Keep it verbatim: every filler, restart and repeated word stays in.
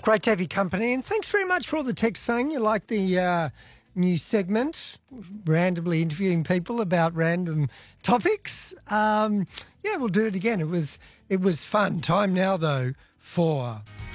Great to have your company, and thanks very much for all the text saying you like the uh, new segment, randomly interviewing people about random topics. Um, yeah, we'll do it again. It was it was fun. Time now, though, for